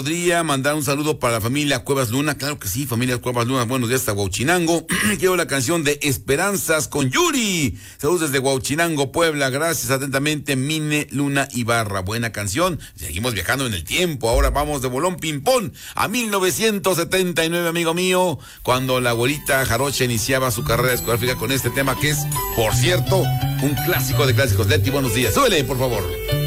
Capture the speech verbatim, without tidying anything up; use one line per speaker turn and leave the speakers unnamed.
Podría mandar un saludo para la familia Cuevas Luna. Claro que sí, familia Cuevas Luna. Buenos días hasta Huauchinango. Quiero la canción de Esperanzas con Yuri. Saludos desde Huauchinango, Puebla. Gracias atentamente, Mine Luna Ibarra. Buena canción. Seguimos viajando en el tiempo. Ahora vamos de bolón ping-pong a mil novecientos setenta y nueve, amigo mío, cuando la abuelita Jarocha iniciaba su carrera discográfica con este tema que es, por cierto, un clásico de clásicos. Leti, buenos días. Súbele, por favor.